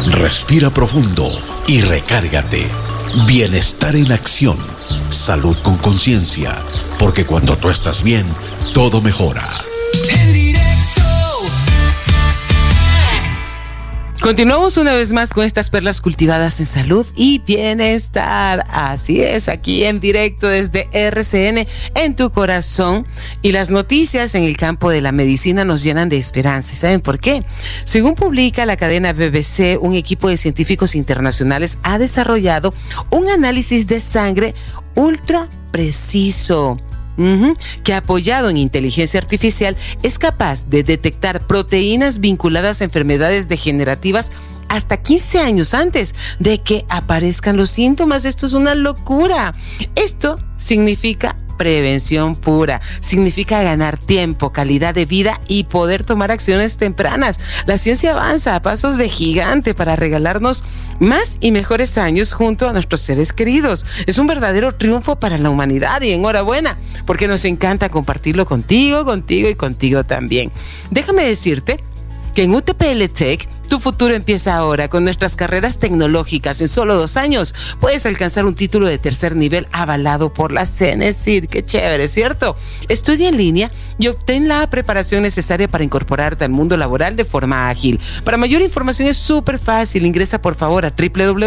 Respira profundo y recárgate. Bienestar en acción. Salud con conciencia. Porque cuando tú estás bien, todo mejora. Continuamos una vez más con estas perlas cultivadas en salud y bienestar. Así es, aquí en directo desde RCN en tu corazón. Y las noticias en el campo de la medicina nos llenan de esperanza. ¿Y saben por qué? Según publica la cadena BBC, un equipo de científicos internacionales ha desarrollado un análisis de sangre ultra preciso. Que apoyado en inteligencia artificial es capaz de detectar proteínas vinculadas a enfermedades degenerativas hasta 15 años antes de que aparezcan los síntomas. Esto es una locura. Esto significa prevención pura, significa ganar tiempo, calidad de vida y poder tomar acciones tempranas. La ciencia avanza a pasos de gigante para regalarnos más y mejores años junto a nuestros seres queridos. Es un verdadero triunfo para la humanidad y enhorabuena, porque nos encanta compartirlo contigo y contigo también. Déjame decirte que en UTPL Tech tu futuro empieza ahora con nuestras carreras tecnológicas. En solo 2 años puedes alcanzar un título de tercer nivel avalado por la CENESID. Qué chévere, ¿cierto? Estudia en línea y obtén la preparación necesaria para incorporarte al mundo laboral de forma ágil. Para mayor información es súper fácil. Ingresa por favor a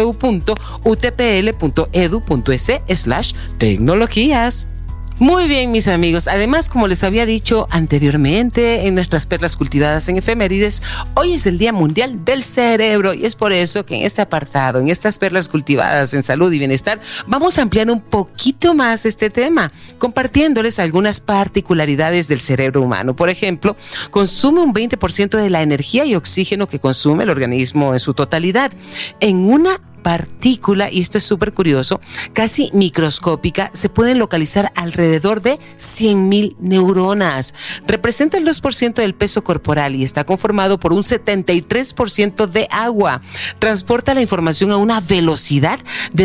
www.utpl.edu.es/tecnologías. Muy bien, mis amigos. Además, como les había dicho anteriormente en nuestras perlas cultivadas en efemérides, hoy es el Día Mundial del Cerebro y es por eso que en este apartado, en estas perlas cultivadas en salud y bienestar, vamos a ampliar un poquito más este tema, compartiéndoles algunas particularidades del cerebro humano. Por ejemplo, consume un 20% de la energía y oxígeno que consume el organismo en su totalidad. En una partícula, y esto es súper curioso, casi microscópica, se pueden localizar alrededor de 100,000 neuronas. Representa el 2% del peso corporal y está conformado por un 73% de agua. Transporta la información a una velocidad de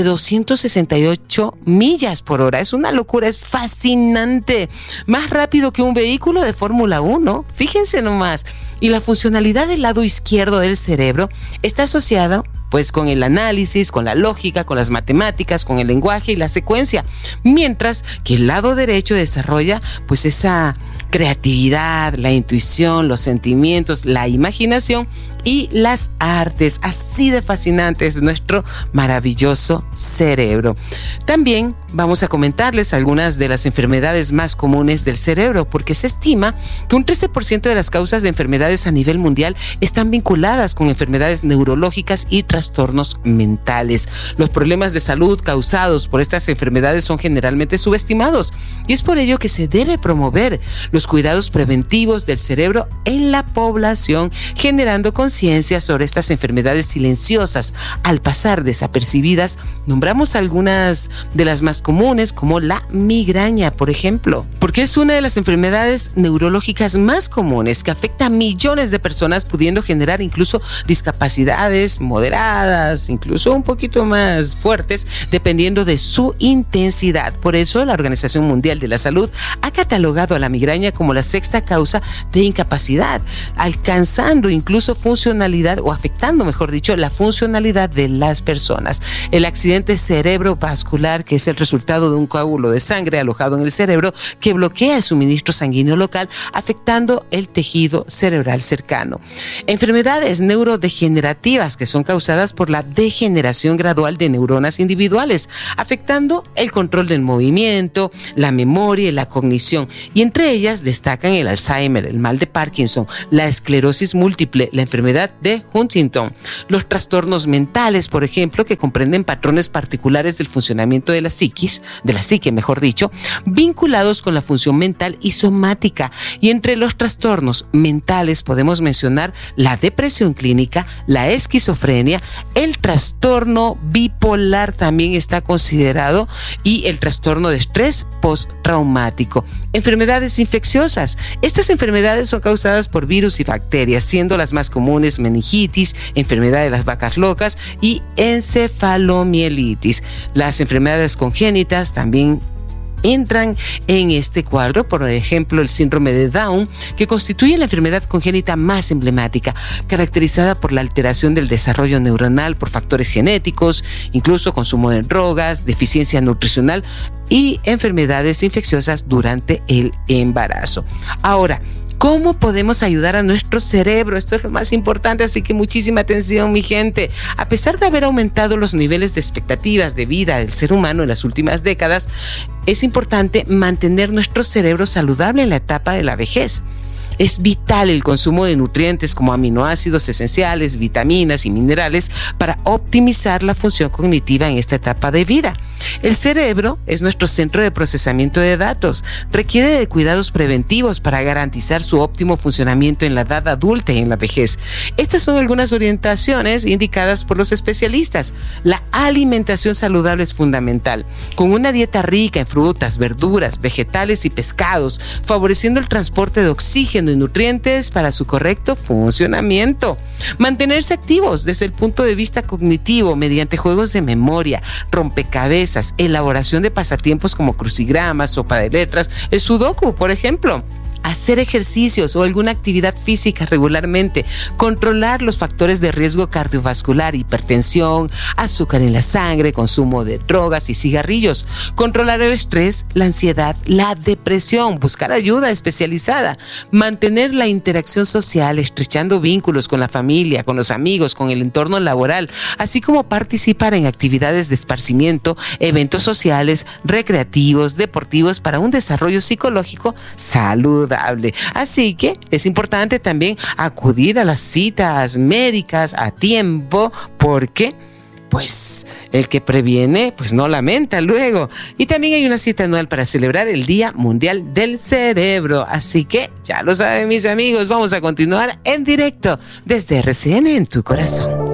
268 millas por hora. Es una locura, es fascinante. Más rápido que un vehículo de Fórmula 1. Fíjense nomás. Y la funcionalidad del lado izquierdo del cerebro está asociada pues con el análisis, con la lógica, con las matemáticas, con el lenguaje y la secuencia, mientras que el lado derecho desarrolla pues esa creatividad, la intuición, los sentimientos, la imaginación y las artes. Así de fascinante es nuestro maravilloso cerebro. También vamos a comentarles algunas de las enfermedades más comunes del cerebro, porque se estima que un 13% de las causas de enfermedades a nivel mundial están vinculadas con enfermedades neurológicas y trastornos mentales. Los problemas de salud causados por estas enfermedades son generalmente subestimados y es por ello que se debe promover los cuidados preventivos del cerebro en la población, generando conciencia sobre estas enfermedades silenciosas. Al pasar desapercibidas, nombramos algunas de las más comunes, como la migraña, por ejemplo, porque es una de las enfermedades neurológicas más comunes que afecta a millones de personas, pudiendo generar incluso discapacidades moderadas, incluso un poquito más fuertes, dependiendo de su intensidad. Por eso, la Organización Mundial de la Salud ha catalogado a la migraña como la 6ª causa de incapacidad, alcanzando incluso funcionalidad o afectando, mejor dicho, la funcionalidad de las personas. El accidente cerebrovascular, que es el resultado de un coágulo de sangre alojado en el cerebro que bloquea el suministro sanguíneo local, afectando el tejido cerebral cercano. Enfermedades neurodegenerativas que son causadas por la degeneración gradual de neuronas individuales, afectando el control del movimiento, la memoria y la cognición. Y entre ellas destacan el Alzheimer, el mal de Parkinson, la esclerosis múltiple, la enfermedad de Huntington. Los trastornos mentales, por ejemplo, que comprenden patrones particulares del funcionamiento de la psique, vinculados con la función mental y somática. Y entre los trastornos mentales podemos mencionar la depresión clínica, la esquizofrenia, el trastorno bipolar también está considerado, y el trastorno de estrés postraumático. Enfermedades infecciosas. Estas enfermedades son causadas por virus y bacterias, siendo las más comunes meningitis, enfermedad de las vacas locas y encefalomielitis. Las enfermedades congénitas también entran en este cuadro, por ejemplo, el síndrome de Down, que constituye la enfermedad congénita más emblemática, caracterizada por la alteración del desarrollo neuronal por factores genéticos, incluso consumo de drogas, deficiencia nutricional y enfermedades infecciosas durante el embarazo. Ahora, ¿cómo podemos ayudar a nuestro cerebro? Esto es lo más importante, así que muchísima atención, mi gente. A pesar de haber aumentado los niveles de expectativas de vida del ser humano en las últimas décadas, es importante mantener nuestro cerebro saludable en la etapa de la vejez. Es vital el consumo de nutrientes como aminoácidos esenciales, vitaminas y minerales para optimizar la función cognitiva en esta etapa de vida. El cerebro es nuestro centro de procesamiento de datos. Requiere de cuidados preventivos para garantizar su óptimo funcionamiento en la edad adulta y en la vejez. Estas son algunas orientaciones indicadas por los especialistas. La alimentación saludable es fundamental, con una dieta rica en frutas, verduras, vegetales y pescados, favoreciendo el transporte de oxígeno y nutrientes para su correcto funcionamiento. Mantenerse activos desde el punto de vista cognitivo mediante juegos de memoria, rompecabezas, elaboración de pasatiempos como crucigramas, sopa de letras, el sudoku, por ejemplo. Hacer ejercicios o alguna actividad física regularmente, controlar los factores de riesgo cardiovascular, hipertensión, azúcar en la sangre, consumo de drogas y cigarrillos, controlar el estrés, la ansiedad, la depresión, buscar ayuda especializada, mantener la interacción social, estrechando vínculos con la familia, con los amigos, con el entorno laboral, así como participar en actividades de esparcimiento, eventos sociales, recreativos, deportivos para un desarrollo psicológico saludable. Así que es importante también acudir a las citas médicas a tiempo, porque pues el que previene pues no lamenta luego. Y también hay una cita anual para celebrar el Día Mundial del Cerebro. Así que ya lo saben, mis amigos, vamos a continuar en directo desde RCN en tu corazón.